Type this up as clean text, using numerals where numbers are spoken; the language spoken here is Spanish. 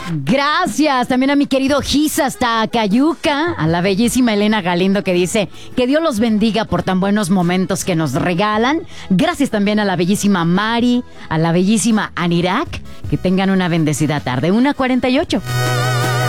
Gracias. También a mi querido Gis hasta Cayuca. A la bellísima Elena Galindo que dice que Dios los bendiga por tan buenos momentos que nos regalan. Gracias también a la bellísima Mari, a la bellísima Anirak. Que tengan una bendecida tarde. 1:48.